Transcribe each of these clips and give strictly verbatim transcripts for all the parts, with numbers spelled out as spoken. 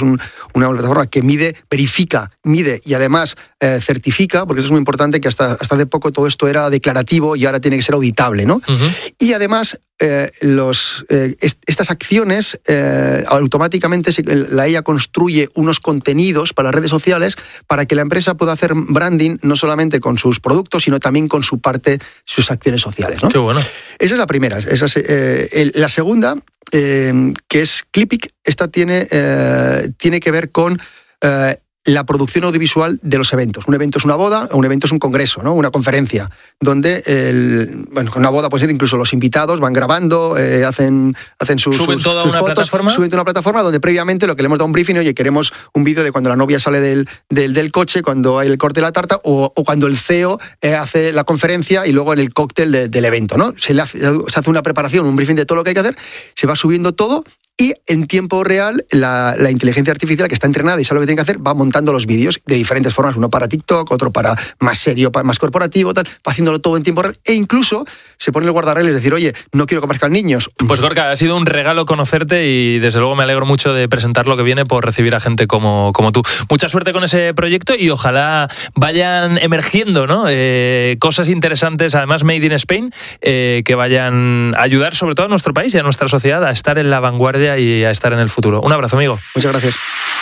es un, una plataforma que mide, verifica, mide y además eh, certifica, porque eso es muy importante, que hasta, hasta hace poco todo esto era declarativo y ahora tiene que ser auditable, ¿no? Uh-huh. Y además, eh, los, eh, est- estas acciones, eh, automáticamente se, la I A construye unos contenidos para las redes sociales para que la empresa pueda hacer branding no solamente con sus productos, sino también con su parte, sus acciones sociales, ¿no? Qué bueno. Esa es la primera. Esa es, eh, el, la segunda, eh, que es Clipic, esta tiene, eh, tiene que ver con eh, la producción audiovisual de los eventos. Un evento es una boda, un evento es un congreso, ¿no? Una conferencia, donde el, bueno, una boda puede ser incluso los invitados van grabando, eh, hacen, hacen sus, ¿Suben sus, toda sus una fotos, plataforma? suben toda una plataforma donde previamente lo que le hemos dado un briefing, oye, queremos un vídeo de cuando la novia sale del, del, del coche, cuando hay el corte de la tarta, o, o cuando el C E O eh, hace la conferencia y luego en el cóctel de, del evento, ¿no? Se, le hace, se hace una preparación, un briefing de todo lo que hay que hacer, se va subiendo todo. Y en tiempo real, la, la inteligencia artificial que está entrenada y sabe lo que tiene que hacer, va montando los vídeos de diferentes formas, uno para TikTok, otro para más serio, para más corporativo, tal, va haciéndolo todo en tiempo real, e incluso se pone el guardarraíles, es decir, oye, no quiero que aparezcan niños. Pues Gorka, ha sido un regalo conocerte y desde luego me alegro mucho de presentar lo que viene por recibir a gente como, como tú. Mucha suerte con ese proyecto y ojalá vayan emergiendo, ¿no? Eh, cosas interesantes, además made in Spain, eh, que vayan a ayudar sobre todo a nuestro país y a nuestra sociedad a estar en la vanguardia y a estar en el futuro. Un abrazo, amigo. Muchas gracias.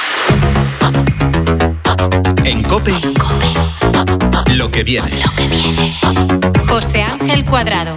En COPE, En COPE. lo que viene. Lo que viene. José Ángel Cuadrado.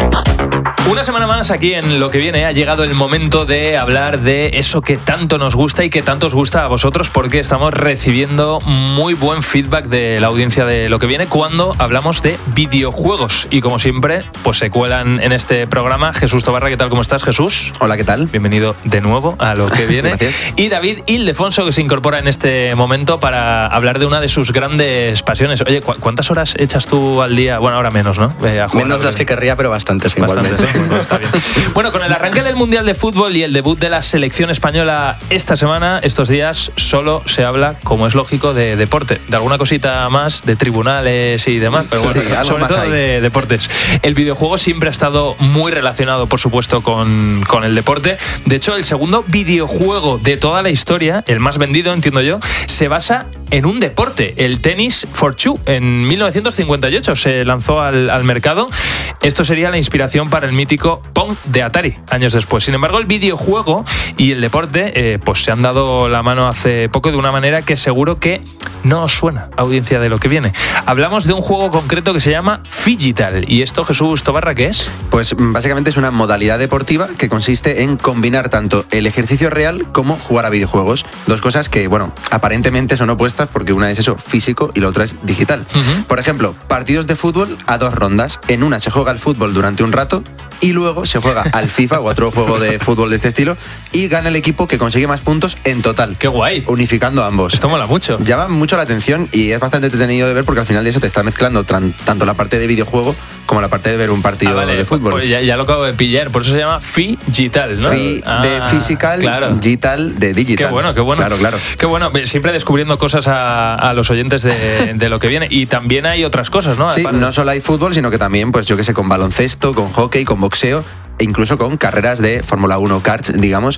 Una semana más aquí en Lo que viene ha llegado el momento de hablar de eso que tanto nos gusta y que tanto os gusta a vosotros, porque estamos recibiendo muy buen feedback de la audiencia de Lo que viene cuando hablamos de videojuegos. Y como siempre, pues se cuelan en este programa Jesús Tobarra. ¿Qué tal? ¿Cómo estás, Jesús? Hola, ¿qué tal? Bienvenido de nuevo a Lo que viene. Gracias. Y David Ildefonso, que se incorpora en este momento para hablar de una de sus grandes pasiones. Oye, ¿cu- ¿cuántas horas echas tú al día? Bueno, ahora menos, ¿no? Eh, a jugar Menos a las que querría, pero bastantes igualmente. Bastante, ¿no? Bueno, está bien. Bueno, con el arranque del Mundial de Fútbol y el debut de la selección española esta semana, estos días solo se habla, como es lógico, de deporte. De alguna cosita más, de tribunales y demás, pero bueno, Sí, algo sobre más todo hay. de deportes. El videojuego siempre ha estado muy relacionado, por supuesto, con, con el deporte. De hecho, el segundo videojuego de toda la historia, el más vendido, entiendo yo, se basa en un deporte, el Tennis for Two. En mil novecientos cincuenta y ocho se lanzó al, al mercado. Esto sería la inspiración para el mítico Pong de Atari, años después. Sin embargo, el videojuego y el deporte eh, pues se han dado la mano hace poco de una manera que seguro que no os suena, audiencia de Lo que viene. Hablamos de un juego concreto que se llama Phygital. ¿Y esto, Jesús Tobarra, qué es? Pues básicamente es una modalidad deportiva que consiste en combinar tanto el ejercicio real como jugar a videojuegos. Dos cosas que, bueno, aparentemente son opuestas porque una es eso, físico, y la otra es digital. Uh-huh. Por ejemplo, partidos de fútbol a dos rondas. En una se juega al fútbol durante un rato y luego se juega al FIFA o otro juego de fútbol de este estilo y gana el equipo que consigue más puntos en total. ¡Qué guay! Unificando ambos. Esto mola mucho. Llama mucho la atención y es bastante entretenido de ver porque al final de eso te está mezclando tran- tanto la parte de videojuego como la parte de ver un partido Ah, vale, de fútbol. pues ya, ya lo acabo de pillar, por eso se llama Phygital, ¿no? Fi Ah, de physical, claro. digital de digital. Qué bueno, qué bueno. Claro, claro. Qué bueno, siempre descubriendo cosas a, a los oyentes de, de Lo que viene. Y también hay otras cosas, ¿no? Sí, Aparte- no solo hay fútbol, sino que también, pues yo que sé, con baloncesto, con hockey, con boxeo e incluso con carreras de Fórmula uno, karts, digamos,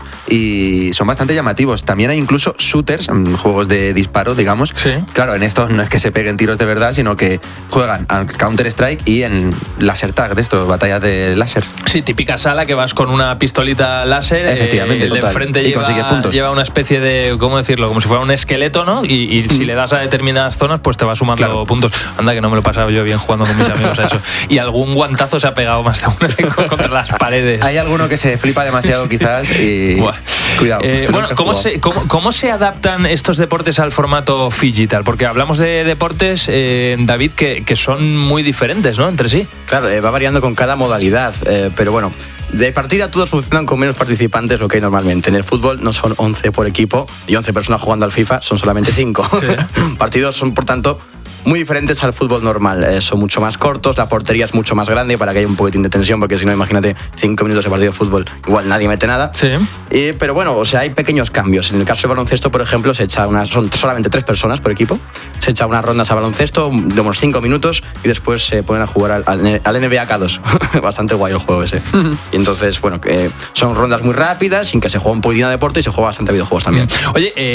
y son bastante llamativos. También hay incluso shooters, mm, juegos de disparo, digamos. Sí. Claro, en estos no es que se peguen tiros de verdad, sino que juegan al Counter-Strike y en laser tag, de esto, batallas de láser. Sí, típica sala que vas con una pistolita láser. Efectivamente, eh, el de total. enfrente Y lleva, consigues puntos. lleva una especie de, ¿cómo decirlo? Como si fuera un esqueleto, ¿no? Y, y si le das a determinadas zonas, pues te va sumando Claro. puntos. Anda, que no me lo he pasado yo bien jugando con mis amigos a eso. Y algún guantazo se ha pegado más de uno contra las paredes. Hay alguno que se flipa demasiado quizás y Buah. cuidado. Eh, nunca bueno, he ¿cómo jugado. se, cómo, ¿cómo se adaptan estos deportes al formato Phygital? Porque hablamos de deportes, eh, David, que, que son muy diferentes, ¿no? Entre sí. Claro, eh, va variando con cada modalidad, eh, pero bueno, de partida todos funcionan con menos participantes lo que hay normalmente. En el fútbol no son once por equipo y once personas jugando al FIFA, son solamente cinco. Sí. Partidos son, por tanto, muy diferentes al fútbol normal. Eh, son mucho más cortos, la portería es mucho más grande para que haya un poquitín de tensión, porque si no, imagínate, cinco minutos de partido de fútbol, igual nadie mete nada. Sí. Eh, pero bueno, o sea, hay pequeños cambios. En el caso del baloncesto, por ejemplo, se echa una, son solamente tres personas por equipo. Se echa unas rondas a baloncesto de unos cinco minutos y después se ponen a jugar al, al, al N B A K dos. Bastante guay el juego ese. Uh-huh. Y entonces, bueno, eh, son rondas muy rápidas, sin que se juegue un poquitín de deporte y se juega bastante videojuegos también. Oye, eh,